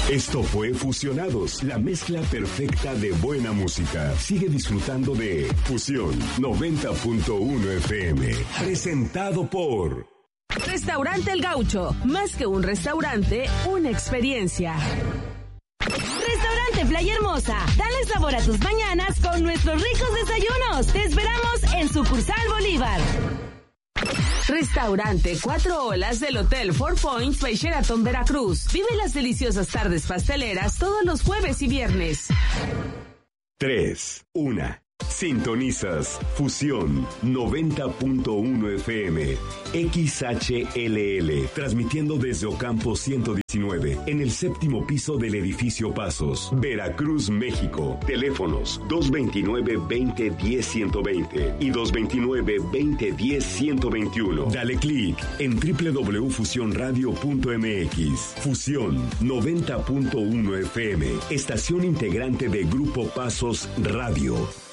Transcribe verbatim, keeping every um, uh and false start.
Esto fue Fusionados, la mezcla perfecta de buena música. Sigue disfrutando de Fusión noventa punto uno F M. Presentado por Restaurante El Gaucho. Más que un restaurante, una experiencia. Restaurante Playa Hermosa. Dale sabor a tus mañanas con nuestros ricos desayunos. Te esperamos en Sucursal Bolívar. Restaurante Cuatro Olas del Hotel Four Points by Sheraton Veracruz. Vive las deliciosas tardes pasteleras todos los jueves y viernes. tres, uno. Sintonizas Fusión noventa punto uno F M, X H L L, transmitiendo desde Ocampo ciento diecinueve, en el séptimo piso del edificio Pasos, Veracruz, México. Teléfonos dos dos nueve, veinte, diez, ciento veinte y dos dos nueve, veinte, diez, ciento veintiuno. Dale clic en doble u doble u doble u punto fusión radio punto m x. Fusión noventa punto uno F M, estación integrante de Grupo Pasos Radio.